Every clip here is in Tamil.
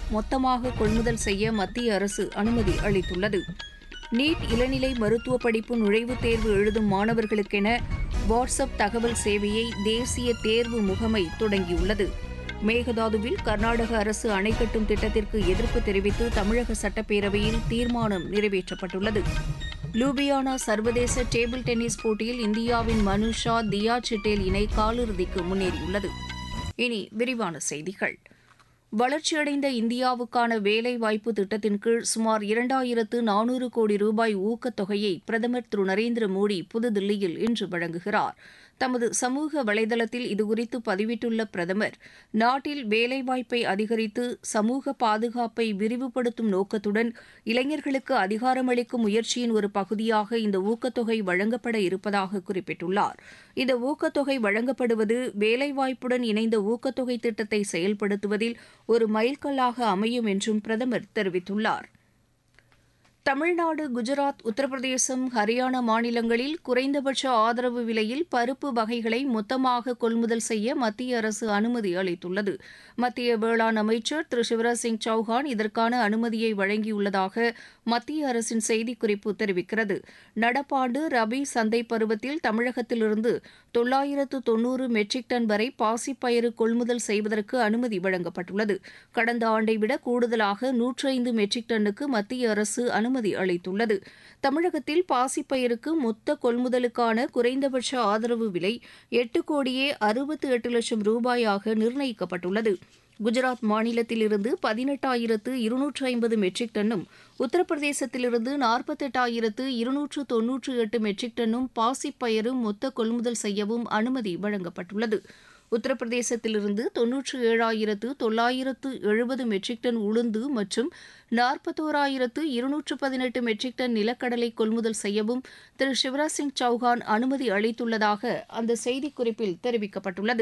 மொத்தமாக கொள்முதல் செய்ய மத்திய அரசு அனுமதி அளித்துள்ளது. நீட் இளநிலை மருத்துவ படிப்பு நுழைவுத் தேர்வு எழுதும் மாணவர்களுக்கென வாட்ஸ்அப் தகவல் சேவையை தேசிய தேர்வு முகமை தொடங்கியுள்ளது. மேகதாதுவில் கர்நாடக அரசு அணை கட்டும் திட்டத்திற்கு எதிர்ப்பு தெரிவித்து தமிழக சட்டப்பேரவையில் தீர்மானம் நிறைவேற்றப்பட்டுள்ளது. லூபியானா சர்வதேச டேபிள் டென்னிஸ் போட்டியில் இந்தியாவின் மனுஷா தியா சிட்டேல் இணை காலிறுதிக்கு முன்னேறியுள்ளது. இனி விரிவான செய்திகள். வளர்ச்சியடைந்த இந்தியாவுக்கான வேலைவாய்ப்பு திட்டத்தின் கீழ் சுமார் 2400 கோடி ரூபாய் ஊக்கத்தொகையை பிரதமர் திரு நரேந்திர மோடி புதுதில்லியில் இன்று வழங்குகிறார். தமது சமூக வலைதளத்தில் இதுகுறித்து பதிவிட்டுள்ள பிரதமர், நாட்டில் வேலைவாய்ப்பை அதிகரித்து சமூக பாதுகாப்பை விரிவுபடுத்தும் நோக்கத்துடன் இளைஞர்களுக்கு அதிகாரமளிக்கும் முயற்சியின் ஒரு பகுதியாக இந்த ஊக்கத்தொகை வழங்கப்பட இருப்பதாக குறிப்பிட்டுள்ளார். இந்த ஊக்கத்தொகை வழங்கப்படுவது வேலைவாய்ப்புடன் இணைந்த ஊக்கத்தொகை திட்டத்தை செயல்படுத்துவதில் ஒரு மைல்கல்லாக அமையும் என்றும் பிரதமர் தெரிவித்துள்ளார். தமிழ்நாடு, குஜராத், உத்தரப்பிரதேசம், ஹரியானா மாநிலங்களில் குறைந்தபட்ச ஆதரவு விலையில் பருப்பு வகைகளை மொத்தமாக கொள்முதல் செய்ய மத்திய அரசு அனுமதி அளித்துள்ளது. மத்திய வேளாண் அமைச்சர் திரு சிவராஜ் சிங் சௌஹான் இதற்கான அனுமதியை வழங்கியுள்ளதாக மத்திய அரசின் செய்திக்குறிப்பு தெரிவிக்கிறது. நடப்பாண்டு ரபி சந்தை பருவத்தில் தமிழகத்திலிருந்து 990 மெட்ரிக் டன் வரை பாசிப்பயிறு கொள்முதல் செய்வதற்கு அனுமதி வழங்கப்பட்டுள்ளது. கடந்த ஆண்டை விட கூடுதலாக 105 மெட்ரிக் டன்னுக்கு மத்திய அரசு அனுமதி அளித்துள்ளது. தமிழகத்தில் பாசிப்பயிருக்கு மொத்த கொள்முதலுக்கான குறைந்தபட்ச ஆதரவு விலை 8,68 லட்சம் ரூபாயாக நிர்ணயிக்கப்பட்டுள்ளது. குஜராத் மாநிலத்திலிருந்து 18,250 மெட்ரிக் டன்னும், உத்தரப்பிரதேசத்திலிருந்து 48,298 மெட்ரிக் டன்னும் பாசிப்பயிறு மொத்த கொள்முதல் செய்யவும் அனுமதி வழங்கப்பட்டுள்ளது. உத்தரப்பிரதேசத்திலிருந்து 97,970 மெட்ரிக் டன் உளுந்து மற்றும் 41,218 மெட்ரிக் டன் நிலக்கடலை கொள்முதல் செய்யவும் திரு சிவராஜ் சிங் சௌஹான் அனுமதி அளித்துள்ளதாக அந்த செய்திக்குறிப்பில் தெரிவிக்கப்பட்டுள்ளது.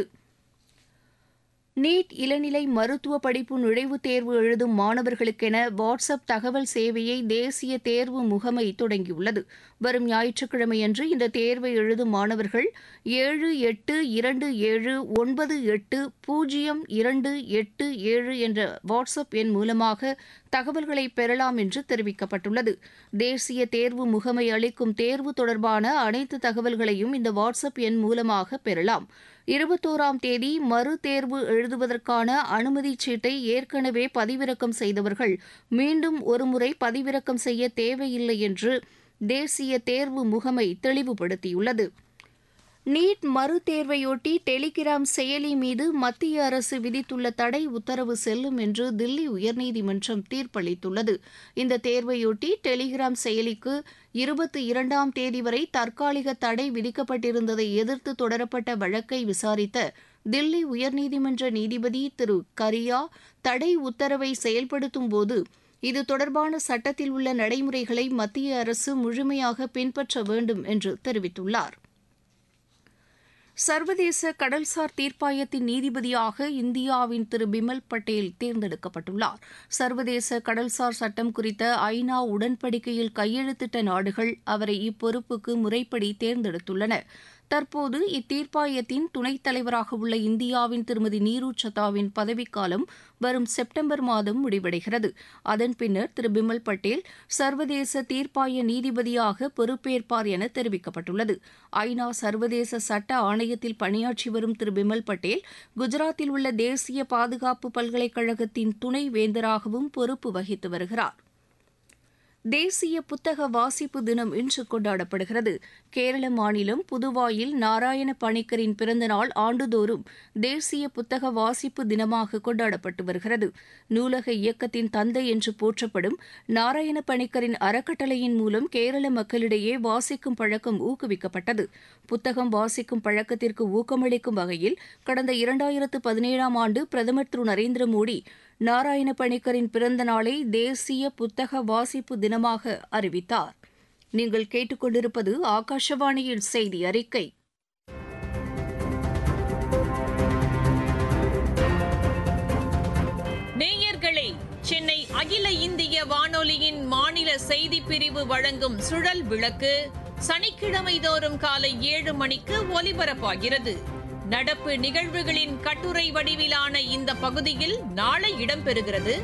நீட் இளநிலை மருத்துவ படிப்பு நுழைவுத் தேர்வு எழுதும் மாணவர்களுக்கென வாட்ஸ்அப் தகவல் சேவையை தேசிய தேர்வு முகமை தொடங்கியுள்ளது. வரும் ஞாயிற்றுக்கிழமையன்று இந்த தேர்வை எழுதும் மாணவர்கள் 7827980287 என்ற வாட்ஸ்அப் எண் மூலமாக தகவல்களை பெறலாம் என்று தெரிவிக்கப்பட்டுள்ளது. தேசிய தேர்வு முகமை அளிக்கும் தேர்வு தொடர்பான அனைத்து தகவல்களையும் இந்த வாட்ஸ்அப் எண் மூலமாக பெறலாம். 21ஆம் தேதி மறு தேர்வு எழுதுவதற்கான அனுமதிச் சீட்டை ஏற்கனவே பதிவிறக்கம் செய்தவர்கள் மீண்டும் ஒருமுறை பதிவிறக்கம் செய்ய தேவையில்லை என்று தேசிய தேர்வு முகமை தெளிவுபடுத்தியுள்ளது. நீட் மறுதேர்வையொட்டி டெலிகிராம் செயலி மீது மத்திய அரசு விதித்துள்ள தடை உத்தரவு செல்லும் என்று தில்லி உயர்நீதிமன்றம் தீர்ப்பளித்துள்ளது. இந்த தேர்வையொட்டி டெலிகிராம் செயலிக்கு 22ஆம் தேதி வரை தற்காலிக தடை விதிக்கப்பட்டிருந்ததை எதிர்த்து தொடரப்பட்ட வழக்கை விசாரித்த தில்லி உயர்நீதிமன்ற நீதிபதி திரு கரியா தடை உத்தரவை செயல்படுத்தும் போது இது தொடர்பான சட்டத்தில் உள்ள நடைமுறைகளை மத்திய அரசு முழுமையாக பின்பற்ற வேண்டும் என்று தெரிவித்துள்ளார். சர்வதேச கடல்சார் தீர்ப்பாயத்தின் நீதிபதியாக இந்தியாவின் திரு பிமல் பட்டேல் தேர்ந்தெடுக்கப்பட்டுள்ளார். சர்வதேச கடல்சார் சட்டம் குறித்த ஐநா உடன்படிக்கையில் கையெழுத்திட்ட நாடுகள் அவரை இப்பொறுப்புக்கு முறைப்படி தேர்ந்தெடுத்துள்ளன. தற்போது இத்தீர்ப்பாயத்தின் துணைத் தலைவராக உள்ள இந்தியாவின் திருமதி நீரு சத்தாவின் பதவிக்காலம் வரும் செப்டம்பர் மாதம் முடிவடைகிறது. அதன் பின்னர் திரு பிமல் பட்டேல் சர்வதேச தீர்ப்பாய நீதிபதியாக பொறுப்பேற்பார் என தெரிவிக்கப்பட்டுள்ளது. ஐநா சர்வதேச சட்ட ஆணையத்தில் பணியாற்றி வரும் திரு பிமல் பட்டேல் குஜராத்தில் உள்ள தேசிய பாதுகாப்பு பல்கலைக்கழகத்தின் துணை வேந்தராகவும் பொறுப்பு வகித்து வருகிறார். தேசிய புத்தக வாசிப்பு தினம் இன்று கொண்டாடப்படுகிறது. கேரள மாநிலம் புதுவாயில் நாராயண பணிக்கரின் பிறந்தநாள் ஆண்டுதோறும் தேசிய புத்தக வாசிப்பு தினமாக கொண்டாடப்பட்டு வருகிறது. நூலக இயக்கத்தின் தந்தை என்று போற்றப்படும் நாராயண பணிக்கரின் அறக்கட்டளையின் மூலம் கேரள மக்களிடையே வாசிக்கும் பழக்கம் ஊக்குவிக்கப்பட்டது. புத்தகம் வாசிக்கும் பழக்கத்திற்கு ஊக்கமளிக்கும் வகையில் கடந்த 2017ஆம் ஆண்டு பிரதமர் திரு நரேந்திர மோடி நாராயண பணிக்கரின் பிறந்த நாளை தேசிய புத்தக வாசிப்பு தினமாக அறிவித்தார். நீங்கள் கேட்டுக்கொண்டிருப்பது ஆகாஷவாணியின் செய்தி அறிக்கை. நேயர்களே, சென்னை அகில இந்திய வானொலியின் மாநில செய்திப் பிரிவு வழங்கும் சுழல் விளக்கு சனிக்கிழமை தோறும் காலை 7 மணிக்கு ஒலிபரப்பாகிறது. நடப்பு நிகழ்வுகளின் கட்டுரை வடிவிலான இந்த பகுதியில் நாளை இடம்பெறுகிறது